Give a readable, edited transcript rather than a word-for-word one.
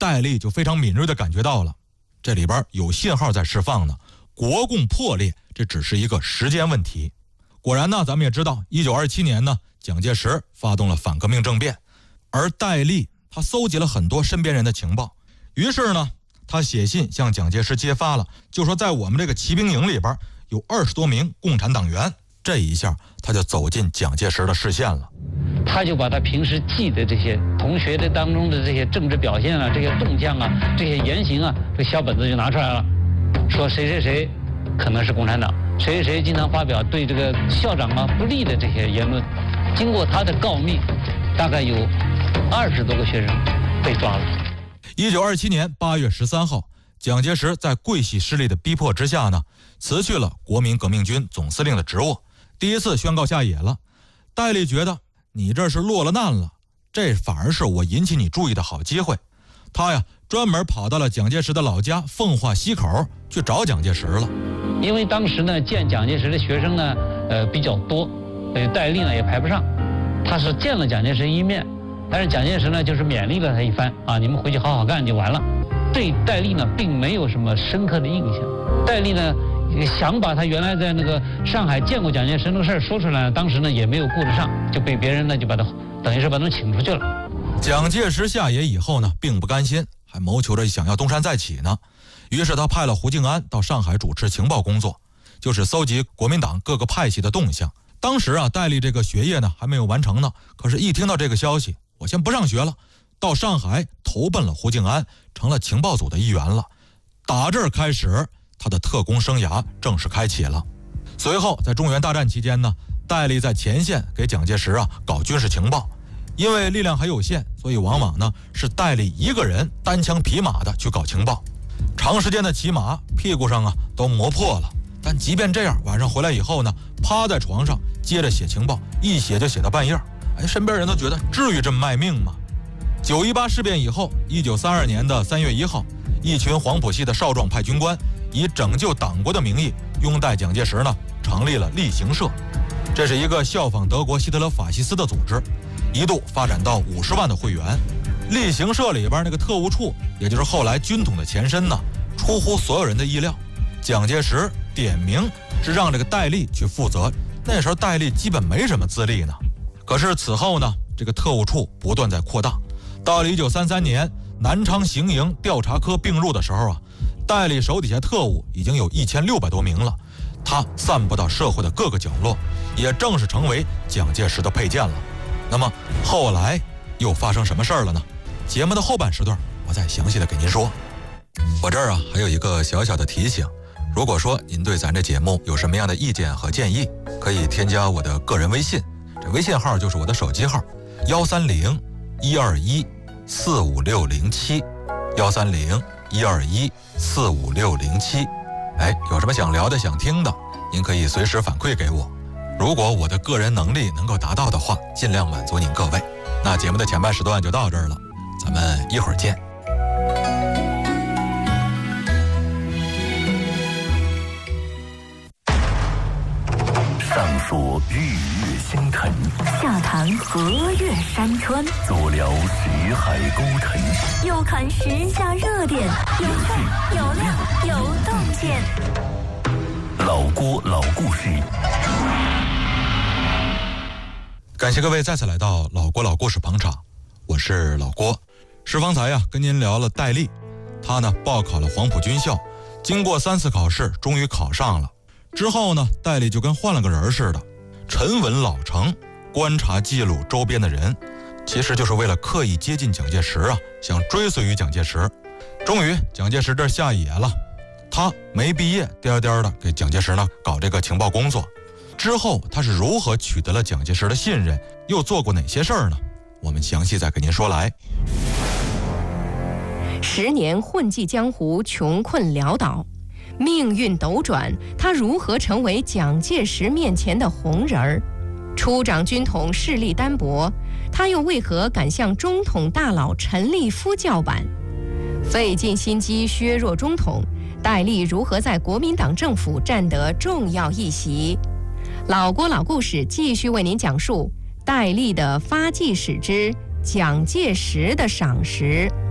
戴笠就非常敏锐地感觉到了，这里边有信号在释放呢，国共破裂这只是一个时间问题。果然呢，咱们也知道1927年呢，蒋介石发动了反革命政变，而戴笠他搜集了很多身边人的情报，于是呢，他写信向蒋介石揭发了，就说在我们这个骑兵营里边有20多名共产党员。这一下他就走进蒋介石的视线了。 他就把他平时记的这些同学的当中的这些政治表现啊，这些动向啊，这些言行啊，这小本子就拿出来了，说谁谁谁可能是共产党，谁谁谁经常发表对这个校长啊不利的这些言论。经过他的告密，大概有20多个学生被抓了。 1927年8月13号，蒋介石在桂系势力的逼迫之下呢，辞去了国民革命军总司令的职务，第一次宣告下野了。戴笠觉得你这是落了难了，这反而是我引起你注意的好机会。他呀专门跑到了蒋介石的老家奉化西口去找蒋介石了。 因为当时呢见蒋介石的学生呢比较多，戴笠呢也排不上，他是见了蒋介石一面，但是蒋介石呢就是勉励了他一番啊，你们回去好好干就完了。对戴笠呢并没有什么深刻的印象。戴笠呢想把他原来在那个上海见过蒋介石那个事儿说出来，当时呢也没有顾得上，就被别人呢就把他等于是把他请出去了。 蒋介石下野以后呢，并不甘心，还谋求着想要东山再起呢。于是他派了胡敬安到上海主持情报工作，就是搜集国民党各个派系的动向。当时啊，戴笠这个学业呢还没有完成呢，可是一听到这个消息，我先不上学了，到上海投奔了胡敬安，成了情报组的一员了。打这儿开始，他的特工生涯正式开启了。随后在中原大战期间呢，戴笠在前线给蒋介石啊搞军事情报，因为力量还有限，所以往往呢是戴笠一个人单枪匹马的去搞情报，长时间的骑马，屁股上啊都磨破了。但即便这样，晚上回来以后呢，趴在床上接着写情报，一写就写到半夜。身边人都觉得至于这么卖命吗？9·18事变以后，1932年的3月1号，一群黄埔系的少壮派军官以拯救党国的名义，拥戴蒋介石呢，成立了厉行社。这是一个效仿德国希特勒法西斯的组织，一度发展到50万的会员。厉行社里边那个特务处，也就是后来军统的前身呢，出乎所有人的意料。蒋介石点名是让这个戴笠去负责，那时候戴笠基本没什么资历呢。可是此后呢，这个特务处不断在扩大。到了1933年，南昌行营调查科并入的时候啊，戴笠手底下特务已经有1600多名了，他散布到社会的各个角落，也正式成为蒋介石的配件了。那么后来又发生什么事儿了呢？节目的后半时段我再详细的给您说。我这儿啊还有一个小小的提醒，如果说您对咱这节目有什么样的意见和建议，可以添加我的个人微信，这微信号就是我的手机号130-121-45607，130-121-45607。有什么想聊的想听的，您可以随时反馈给我，如果我的个人能力能够达到的话，尽量满足您各位。那节目的前半时段就到这儿了，咱们一会儿见。 上说日月星辰， 下谈河岳山川， 左聊识海沟沉， 右看时下热点，有趣有料有洞见。 老郭老故事。 感谢各位再次来到老郭老故事捧场，我是老郭。是方才跟您聊了戴笠，他呢报考了黄埔军校，经过3次考试，终于考上了。之后呢，戴笠就跟换了个人似的，沉稳老成，观察记录周边的人，其实就是为了刻意接近蒋介石啊，想追随于蒋介石。终于蒋介石这下野了，他没毕业，颠颠的给蒋介石呢搞这个情报工作。之后他是如何取得了蒋介石的信任，又做过哪些事儿呢？我们详细再给您说来。 10年混迹江湖，穷困潦倒，命运斗转，他如何成为蒋介石面前的红人儿？初掌军统，势力单薄，他又为何敢向中统大佬陈立夫叫板？费尽心机削弱中统，戴笠如何在国民党政府占得重要一席？老郭老故事继续为您讲述戴笠的发迹史之蒋介石的赏识。